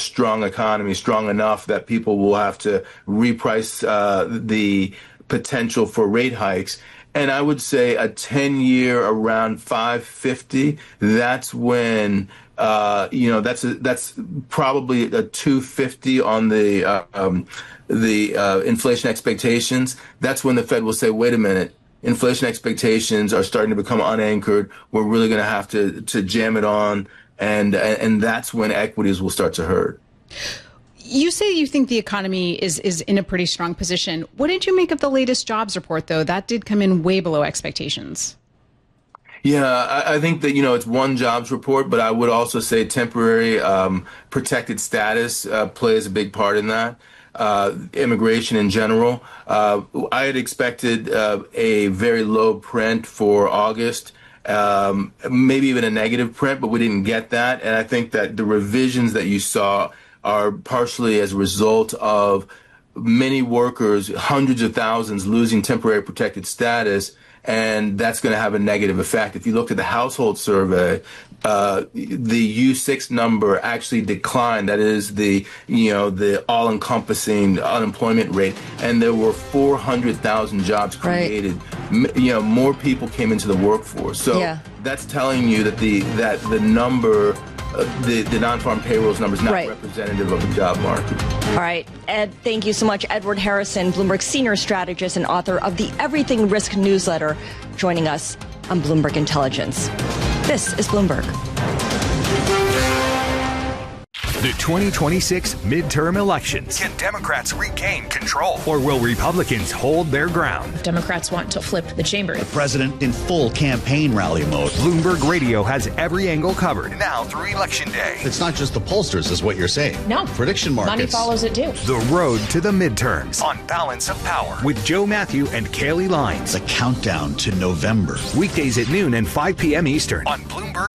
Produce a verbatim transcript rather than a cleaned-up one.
strong economy, strong enough that people will have to reprice uh, the potential for rate hikes. And I would say a ten-year around five fifty, that's when, uh, you know, that's a, that's probably a two fifty on the uh, um, the uh, inflation expectations. That's when the Fed will say, wait a minute, inflation expectations are starting to become unanchored. We're really going to have to to jam it on. And, and that's when equities will start to hurt. You say you think the economy is, is in a pretty strong position. What did you make of the latest jobs report, though? That did come in way below expectations. Yeah, I, I think that, you know, it's one jobs report, but I would also say temporary um, protected status uh, plays a big part in that. Uh, immigration in general. Uh, I had expected uh, a very low print for August. Um, maybe even a negative print, but we didn't get that. And I think that the revisions that you saw are partially as a result of many workers, hundreds of thousands, losing temporary protected status, and that's going to have a negative effect. If you looked at the household survey, uh, the U six number actually declined. That is the, you know, the all-encompassing unemployment rate, and there were four hundred thousand jobs created. Right. You know, more people came into the workforce. So yeah. That's telling you that the that the number. Uh, the, the non-farm payrolls number is not right. representative of the job market. All right, Ed, thank you so much. Edward Harrison, Bloomberg senior strategist and author of the Everything Risk newsletter, joining us on Bloomberg Intelligence. This is Bloomberg. The twenty twenty-six midterm elections. Can Democrats regain control? Or will Republicans hold their ground? Democrats want to flip the chamber. The president in full campaign rally mode. Bloomberg Radio has every angle covered now through Election Day. It's not just the pollsters, is what you're saying. No. Prediction markets. Money follows it, too. The road to the midterms on Balance of Power with Joe Matthew and Kaylee Lines. The countdown to November. Weekdays at noon and five p.m. Eastern on Bloomberg